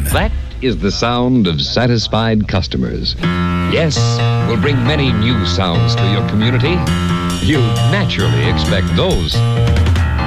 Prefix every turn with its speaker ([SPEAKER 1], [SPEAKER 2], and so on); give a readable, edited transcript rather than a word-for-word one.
[SPEAKER 1] That is the sound of satisfied customers. Yes, we'll bring many new sounds to your community. You naturally expect those.